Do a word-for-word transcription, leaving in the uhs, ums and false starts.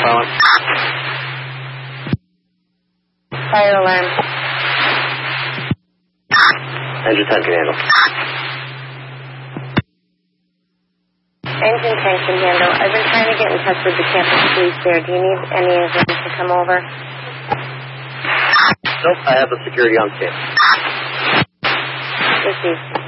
Calling. Fire alarm. Engine ten can handle. Engine ten can handle. I've been trying to get in touch with the campus police there. Do you need any of them to come over? Nope, I have the security on scene. Received.